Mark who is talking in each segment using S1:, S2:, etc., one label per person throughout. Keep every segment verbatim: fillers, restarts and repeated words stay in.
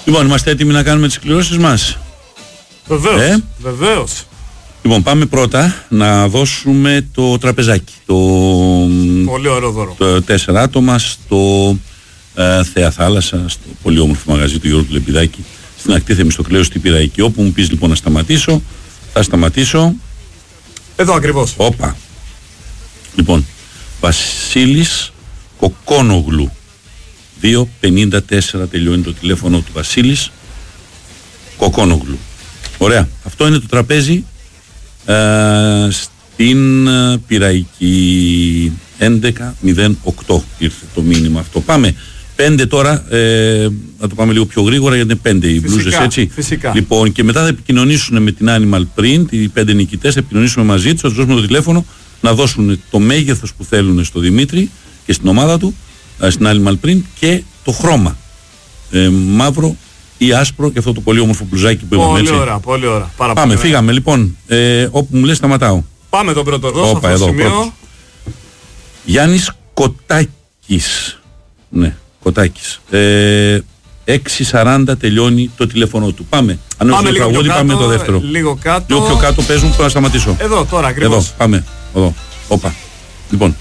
S1: Λοιπόν, είμαστε έτοιμοι να κάνουμε τις κληρώσεις μας?
S2: Βεβαίως,
S1: ε?
S2: βεβαίως.
S1: Λοιπόν, πάμε πρώτα να δώσουμε το τραπεζάκι. Το,
S2: πολύ ωραίο δώρο.
S1: Το τέσσερα άτομα στο ε, Θέα Θάλασσα, στο πολύ όμορφο μαγαζί του Γιώργου του Λεπιδάκη, στην ακτή Θεμιστοκλέου στην Πειραϊκή. Όπου μου πεις λοιπόν να σταματήσω, θα σταματήσω.
S2: Εδώ ακριβώς.
S1: Όπα. Λοιπόν, Βασίλης Κοκόνογλου. δύο πενήντα τέσσερα τελειώνει το τηλέφωνο του Βασίλης Κοκόνογλου. Ωραία. Αυτό είναι το τραπέζι ε, στην Πειραϊκή. έντεκα μηδέν οκτώ ήρθε το μήνυμα αυτό. Πάμε. Πέντε τώρα, ε, να το πάμε λίγο πιο γρήγορα γιατί είναι πέντε οι μπλούζες, έτσι.
S2: Φυσικά.
S1: Λοιπόν, και μετά θα επικοινωνήσουν με την Animal Print, οι πέντε νικητές, θα επικοινωνήσουμε μαζί τους, θα τους δώσουμε το τηλέφωνο να δώσουν το μέγεθος που θέλουν στο Δημήτρη και στην ομάδα του, στην Animal Print, και το χρώμα. Ε, μαύρο ή άσπρο, και αυτό το πολύ όμορφο μπλουζάκι που είπαμε, έτσι.
S2: Πολύ ωραία, πολύ ωραία. Πάρα
S1: Πάμε,
S2: πολύ
S1: φύγαμε λοιπόν. Ε, όπου μου λες σταματάω.
S2: Πάμε τον πρώτο εδώ,
S1: Όπα,
S2: στο
S1: εδώ,
S2: σημείο.
S1: πρώτος. Γιάννης Κοτάκης. Ναι, Κοτάκης. Ε, έξι σαράντα τελειώνει το τηλέφωνο του. Πάμε. Αν όχι το τραγούδι, πάμε το δεύτερο.
S2: Λίγο κάτω.
S1: Λίγο πιο κάτω παίζουν που να σταματήσω.
S2: Εδώ τώρα ακριβώς.
S1: Εδώ, πάμε. Εδώ. Όπα. Λοιπόν.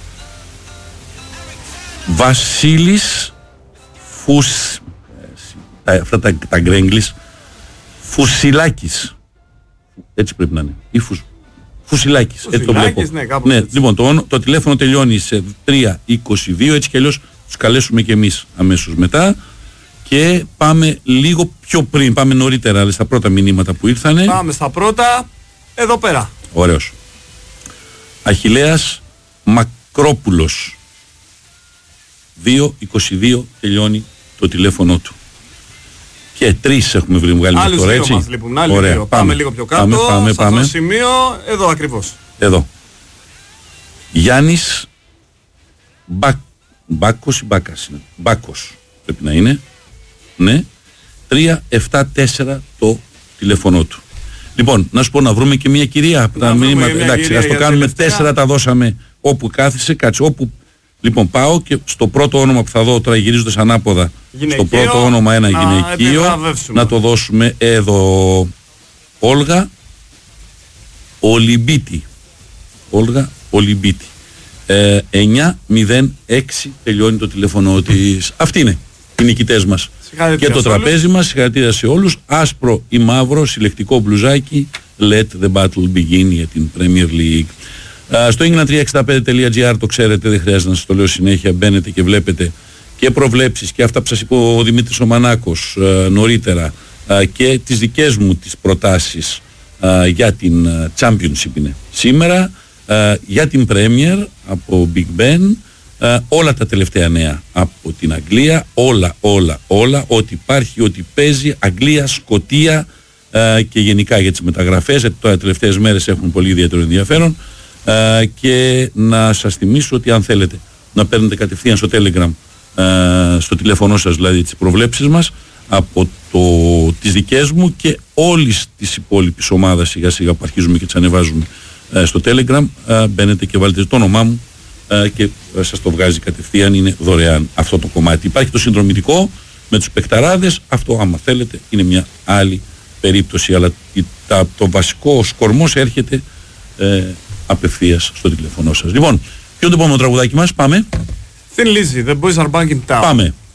S1: Βασίλης Φους... Τα, αυτά τα, τα γκρέγκλης. Φουσιλάκης. Έτσι πρέπει να είναι. Ή φους... Φουσιλάκης. Έτσι το βλέπω.
S2: Ναι, κάπου
S1: ναι,
S2: έτσι.
S1: λοιπόν, το, το τηλέφωνο τελειώνει σε τρία είκοσι δύο, έτσι κι αλλιώς τους καλέσουμε και εμείς αμέσως μετά. Και πάμε λίγο πιο πριν, πάμε νωρίτερα, αλλά στα πρώτα μηνύματα που ήρθανε.
S2: Πάμε στα πρώτα, εδώ πέρα.
S1: Ωραίος. Αχιλλέας Μακρόπουλος. δύο είκοσι δύο τελειώνει το τηλέφωνο του. Και τρεις έχουμε βρει βγάλει μέχρι τώρα, έτσι.
S2: Μας λείπουν, άλλοι
S1: Ωραία,
S2: δύο. Πάμε, πάμε λίγο πιο κάτω,
S1: πάμε, πάμε,
S2: σε
S1: πάμε.
S2: αυτό το σημείο, εδώ ακριβώς.
S1: Εδώ. Γιάννης Μπα... Μπάκος ή Μπάκας είναι. Μπάκος πρέπει να είναι. Ναι. τρία επτά τέσσερα το τηλέφωνο του. Λοιπόν, να σου πω να βρούμε και μια κυρία.
S2: Να
S1: τα
S2: βρούμε
S1: μηνύματα,
S2: μια
S1: εντάξει,
S2: κυρία
S1: ας το
S2: για
S1: κάνουμε.
S2: τελευταία.
S1: Τέσσερα τα δώσαμε όπου κάθισε. Κάτσε όπου. Λοιπόν, πάω και στο πρώτο όνομα που θα δω τώρα, γυρίζοντας ανάποδα,
S2: Γυναικείο,
S1: στο πρώτο όνομα ένα
S2: να
S1: γυναικείο,
S2: επιβραβεύσουμε.
S1: να το δώσουμε εδώ. Όλγα Ολυμπίτη. Όλγα Ολυμπίτη. Ε, εννιά μηδέν έξι τελειώνει το τηλέφωνο της. Αυτοί είναι οι νικητές μας. Και το τραπέζι μας, συγχαρητήρια σε όλους. Άσπρο ή μαύρο συλλεκτικό μπλουζάκι. Let the battle begin για την Premier League. Uh, στο england τριακόσια εξήντα πέντε τελεία τζι άρ το ξέρετε, δεν χρειάζεται να σας το λέω συνέχεια. Μπαίνετε και βλέπετε και προβλέψεις και αυτά που σας είπε ο Δημήτρης ο Μανάκος uh, νωρίτερα, uh, και τις δικές μου τις προτάσεις uh, για την uh, Championship είναι σήμερα, uh, για την Premier από Big Ben, uh, όλα τα τελευταία νέα από την Αγγλία, όλα, όλα, όλα, ό,τι υπάρχει, ό,τι παίζει, Αγγλία, Σκωτία, uh, και γενικά για τις μεταγραφές, γιατί τώρα οι τελευταίες μέρες έχουν πολύ ιδιαίτερο ενδιαφέρον. Uh, και να σας θυμίσω ότι αν θέλετε να παίρνετε κατευθείαν στο Telegram, uh, στο τηλέφωνο σας δηλαδή, τις προβλέψεις μας από το, τις δικές μου και όλης της υπόλοιπης ομάδας σιγά σιγά που αρχίζουμε και τις ανεβάζουμε uh, στο Telegram, uh, μπαίνετε και βάλετε το όνομά μου uh, και uh, σας το βγάζει κατευθείαν, είναι δωρεάν αυτό το κομμάτι. Υπάρχει το συνδρομητικό με τους παικταράδες, αυτό άμα θέλετε είναι μια άλλη περίπτωση, αλλά τα, το βασικό σκορμός έρχεται uh, απευθείας στο τηλέφωνο σας. Λοιπόν, ποιο το επόμενο τραγουδάκι μας, πάμε.
S2: Thin Lizzy, The Boys Are Back in Town.
S1: Πάμε.